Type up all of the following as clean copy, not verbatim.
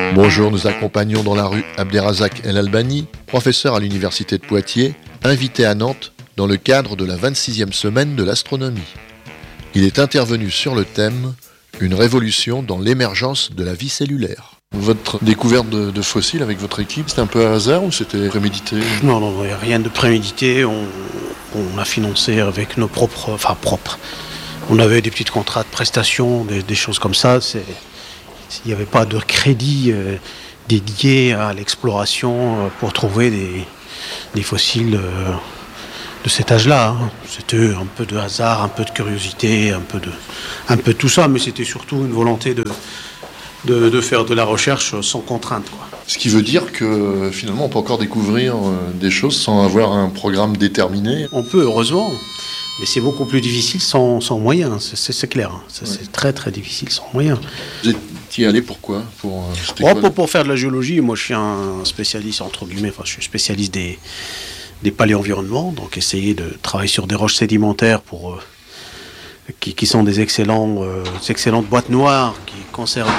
Bonjour, nous accompagnons dans la rue Abderrazak El Albani, professeur à l'université de Poitiers, invité à Nantes dans le cadre de la 26e semaine de l'astronomie. Il est intervenu sur le thème « Une révolution dans l'émergence de la vie cellulaire ». Votre découverte de fossiles avec votre équipe, c'était un peu à hasard ou c'était prémédité ? Non, il n'y a rien de prémédité. On a financé avec nos propres. On avait des petits contrats de prestation, des choses comme ça. Il n'y avait pas de crédit dédié à l'exploration pour trouver des fossiles de cet âge-là. C'était un peu de hasard, un peu de curiosité, un peu de tout ça, mais c'était surtout une volonté de faire de la recherche sans contrainte, quoi. Ce qui veut dire que finalement on peut encore découvrir des choses sans avoir un programme déterminé. On peut, heureusement, mais c'est beaucoup plus difficile sans moyens, c'est clair. C'est très très difficile sans moyens. Vous étiez allé pourquoi pour faire de la géologie. Moi je suis un spécialiste, entre guillemets, je suis spécialiste des paléenvironnements, donc essayer de travailler sur des roches sédimentaires qui sont des excellentes boîtes noires qui conservent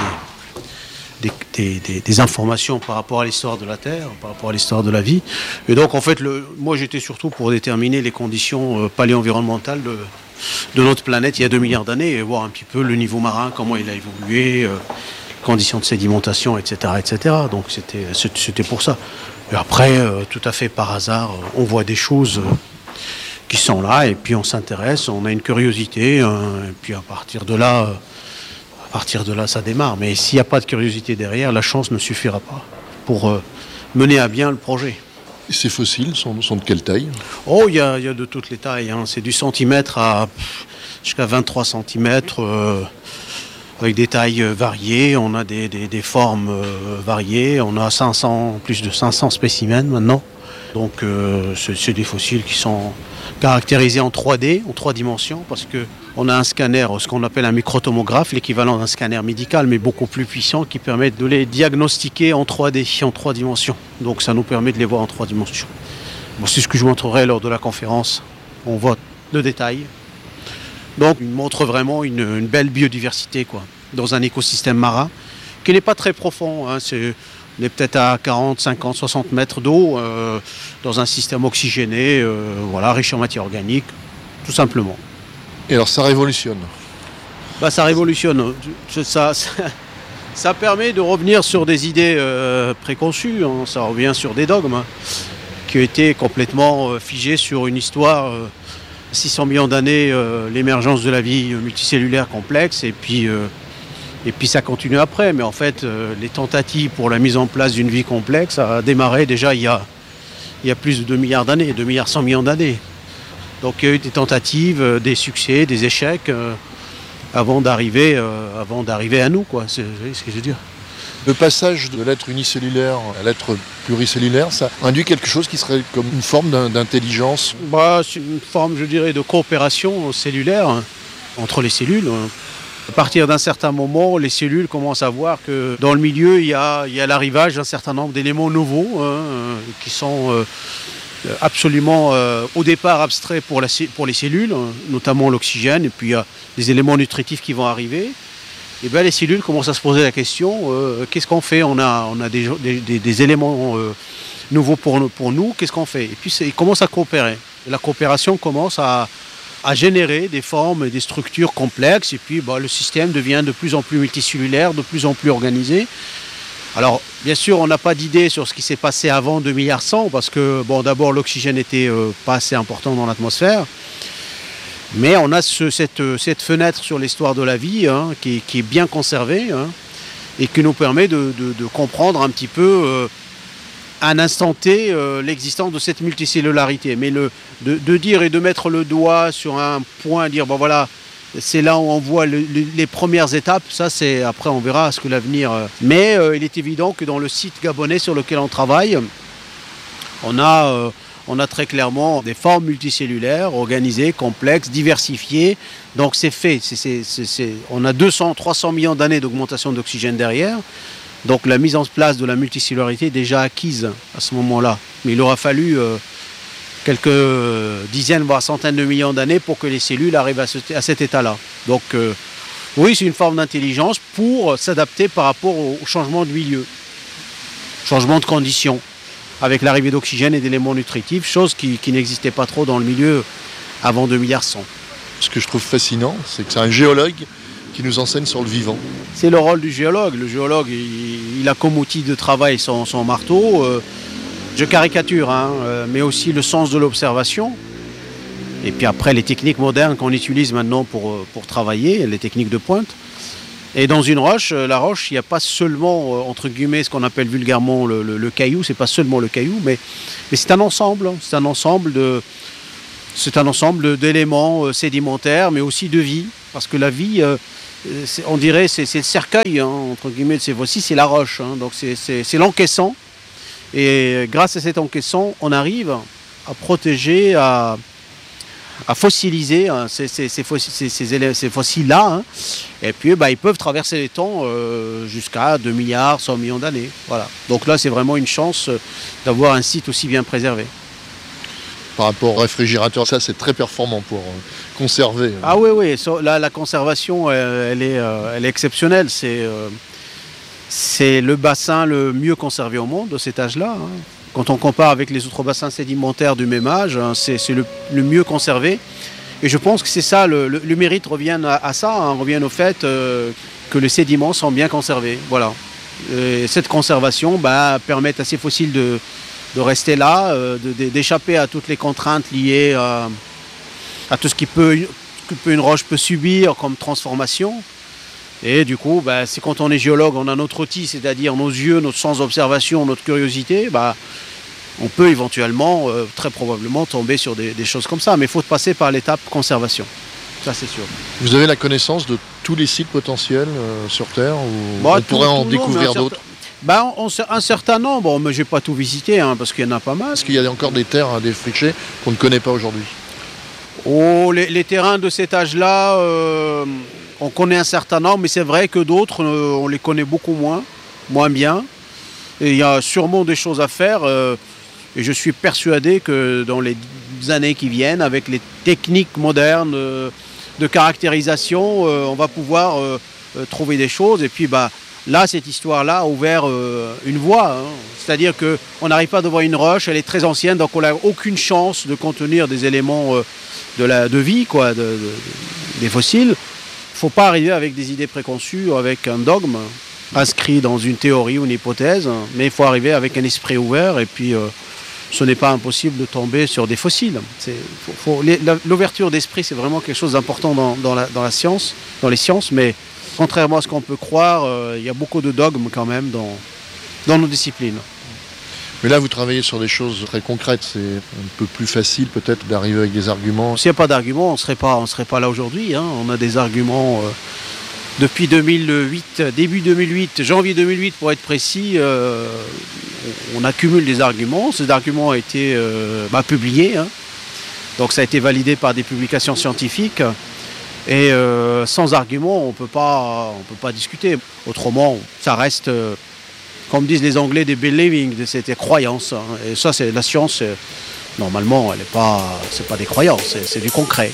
des informations par rapport à l'histoire de la Terre, par rapport à l'histoire de la vie. Et donc en fait, moi j'étais surtout pour déterminer les conditions paléenvironnementales de notre planète il y a 2 milliards d'années et voir un petit peu le niveau marin, comment il a évolué, conditions de sédimentation, etc. Donc c'était pour ça. Et après, tout à fait par hasard, on voit des choses qui sont là et puis on s'intéresse, on a une curiosité et puis à partir de là ça démarre. Mais s'il n'y a pas de curiosité derrière, la chance ne suffira pas pour mener à bien le projet. Et ces fossiles sont de quelle taille ? Il y a de toutes les tailles, c'est du centimètre jusqu'à 23 cm avec des tailles variées. On a des formes variées, on a plus de 500 spécimens maintenant. Donc c'est des fossiles qui sont caractérisés en 3D, en 3 dimensions, parce qu'on a un scanner, ce qu'on appelle un microtomographe, l'équivalent d'un scanner médical, mais beaucoup plus puissant, qui permet de les diagnostiquer en 3D, en 3 dimensions. Donc ça nous permet de les voir en 3 dimensions. Bon, c'est ce que je montrerai lors de la conférence. On voit le détail. Donc il montre vraiment une belle biodiversité, dans un écosystème marin, qui n'est pas très profond. On est peut-être à 40, 50, 60 mètres d'eau dans un système oxygéné, riche en matière organique, tout simplement. Et alors ça révolutionne ? Ça révolutionne. Ça permet de revenir sur des idées préconçues, ça revient sur des dogmes qui ont été complètement figés sur une histoire. 600 millions d'années, l'émergence de la vie multicellulaire complexe, et puis ça continue après, mais en fait, les tentatives pour la mise en place d'une vie complexe a démarré déjà il y a plus de 2 milliards d'années, 2 milliards 100 millions d'années. Donc il y a eu des tentatives, des succès, des échecs, avant d'arriver à nous, c'est ce que je veux dire. Le passage de l'être unicellulaire à l'être pluricellulaire, ça induit quelque chose qui serait comme une forme d'intelligence ? C'est une forme, je dirais, de coopération cellulaire entre les cellules. À partir d'un certain moment, les cellules commencent à voir que dans le milieu, il y a l'arrivage d'un certain nombre d'éléments nouveaux qui sont absolument au départ abstraits pour les cellules, notamment l'oxygène, et puis il y a des éléments nutritifs qui vont arriver. Et bien les cellules commencent à se poser la question, qu'est-ce qu'on fait ? On a des éléments nouveaux pour nous, qu'est-ce qu'on fait ? Et puis ils commencent à coopérer. Et la coopération commence à générer des formes et des structures complexes, et puis le système devient de plus en plus multicellulaire, de plus en plus organisé. Alors, bien sûr, on n'a pas d'idée sur ce qui s'est passé avant 2 milliards 100, parce que, d'abord, l'oxygène n'était pas assez important dans l'atmosphère, mais on a cette fenêtre sur l'histoire de la vie qui est bien conservée et qui nous permet de comprendre un petit peu à un instant T l'existence de cette multicellularité. Mais de dire et de mettre le doigt sur un point, dire c'est là où on voit les premières étapes, ça c'est après on verra ce que l'avenir. Mais il est évident que dans le site gabonais sur lequel on travaille, on a très clairement des formes multicellulaires, organisées, complexes, diversifiées. Donc c'est fait. On a 200-300 millions d'années d'augmentation d'oxygène derrière. Donc la mise en place de la multicellularité est déjà acquise à ce moment-là. Mais il aura fallu quelques dizaines, voire centaines de millions d'années pour que les cellules arrivent à cet état-là. Donc oui, c'est une forme d'intelligence pour s'adapter par rapport au changement de milieu. changement de conditions, avec l'arrivée d'oxygène et d'éléments nutritifs, chose qui n'existait pas trop dans le milieu avant 2100. Ce que je trouve fascinant, c'est que c'est un géologue qui nous enseigne sur le vivant. C'est le rôle du géologue. Le géologue, il a comme outil de travail son marteau. Je caricature, mais aussi le sens de l'observation. Et puis après, les techniques modernes qu'on utilise maintenant pour travailler, les techniques de pointe. Et dans une roche, la roche, il n'y a pas seulement, entre guillemets, ce qu'on appelle vulgairement le caillou. C'est pas seulement le caillou, mais c'est un ensemble. C'est un ensemble d'éléments sédimentaires, mais aussi de vie. Parce que la vie, on dirait, c'est le cercueil, entre guillemets, de ces fossiles, c'est la roche. Donc c'est l'encaissant. Et grâce à cet encaissant, on arrive à protéger, à fossiliser ces fossiles-là. Et puis ils peuvent traverser les temps jusqu'à 2 milliards, 100 millions d'années. Voilà. Donc là, c'est vraiment une chance d'avoir un site aussi bien préservé. Par rapport au réfrigérateur, ça c'est très performant pour conserver. Ah oui, la conservation, elle est exceptionnelle. C'est le bassin le mieux conservé au monde de cet âge-là. Quand on compare avec les autres bassins sédimentaires du même âge, c'est le mieux conservé. Et je pense que c'est ça, le mérite revient à ça, revient au fait que les sédiments sont bien conservés. Voilà. Et cette conservation permet à ces fossiles de rester là, d'échapper à toutes les contraintes liées à tout ce qu'une roche peut subir comme transformation. Et du coup, c'est quand on est géologue, on a notre outil, c'est-à-dire nos yeux, notre sens d'observation, notre curiosité, on peut éventuellement, très probablement, tomber sur des choses comme ça. Mais il faut passer par l'étape conservation. Ça, c'est sûr. Vous avez la connaissance de tous les sites potentiels sur Terre ou on pourrait en découvrir d'autres? Un certain nombre, mais je n'ai pas tout visité, parce qu'il y en a pas mal. Est-ce qu'il y a encore des terres à défricher qu'on ne connaît pas aujourd'hui? Les terrains de cet âge-là, on connaît un certain nombre, mais c'est vrai que d'autres, on les connaît beaucoup moins bien. Et il y a sûrement des choses à faire. Et je suis persuadé que dans les années qui viennent, avec les techniques modernes de caractérisation, on va pouvoir trouver des choses. Et puis là, cette histoire-là a ouvert une voie. C'est-à-dire qu'on n'arrive pas devant une roche, elle est très ancienne, donc on n'a aucune chance de contenir des éléments de vie, des fossiles. Il ne faut pas arriver avec des idées préconçues, avec un dogme inscrit dans une théorie ou une hypothèse, mais il faut arriver avec un esprit ouvert et puis ce n'est pas impossible de tomber sur des fossiles. L'ouverture d'esprit, c'est vraiment quelque chose d'important dans les sciences, mais contrairement à ce qu'on peut croire, il y a beaucoup de dogmes quand même dans nos disciplines. Mais là, vous travaillez sur des choses très concrètes. C'est un peu plus facile peut-être d'arriver avec des arguments. S'il n'y a pas d'arguments, on ne serait pas là aujourd'hui. On a des arguments depuis 2008, début 2008, janvier 2008 pour être précis. On accumule des arguments. Ces arguments ont été publiés. Donc ça a été validé par des publications scientifiques. Et sans arguments, on peut pas discuter. Autrement, ça reste... comme disent les Anglais, des believing, c'était croyances. Et ça, c'est la science. Normalement, c'est pas des croyances, c'est du concret.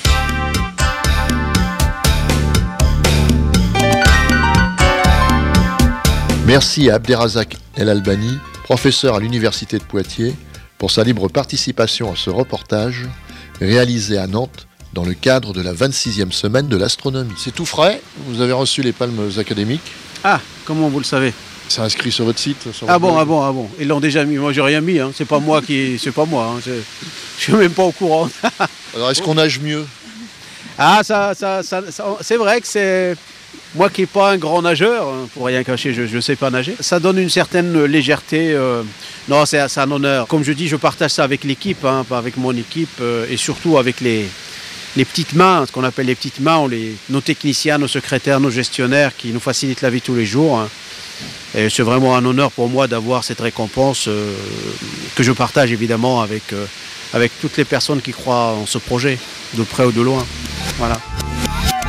Merci à Abderrazak El Albani, professeur à l'Université de Poitiers, pour sa libre participation à ce reportage réalisé à Nantes dans le cadre de la 26e semaine de l'astronomie. C'est tout frais, vous avez reçu les palmes académiques. Ah, comment vous le savez? C'est inscrit sur votre site. Ah bon. Ils l'ont déjà mis. Moi, j'ai rien mis. C'est pas moi. Je suis même pas au courant. Alors, est-ce qu'on nage mieux? Ah, ça, c'est vrai que c'est moi qui n'ai pas un grand nageur, pour rien cacher, je ne sais pas nager. Ça donne une certaine légèreté. Non, c'est un honneur. Comme je dis, je partage ça avec l'équipe, avec mon équipe, et surtout avec les petites mains, ce qu'on appelle les petites mains, nos techniciens, nos secrétaires, nos gestionnaires qui nous facilitent la vie tous les jours. Et c'est vraiment un honneur pour moi d'avoir cette récompense que je partage évidemment avec toutes les personnes qui croient en ce projet, de près ou de loin. Voilà.